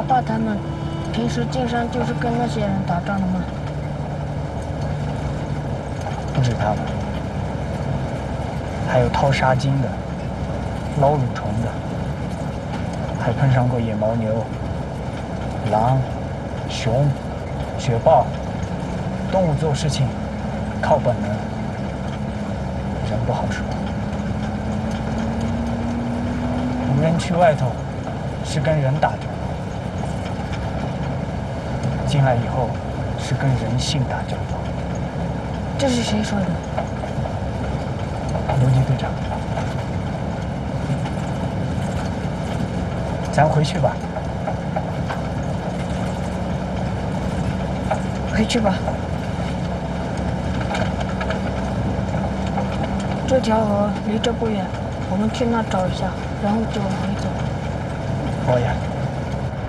阿爸他们平时进山就是跟那些人打仗的吗？ 不止他们，还有掏沙金的、捞蠕虫的，还碰上过野牦牛、狼、熊、雪豹。动物做事情靠本能，人不好说。无人区外头是跟人打交道，进来以后是跟人性打交道。 这是谁说的？ 游击队长，咱回去吧。 回去吧。这条河离这不远，我们去那找一下，然后就往回走。 好呀。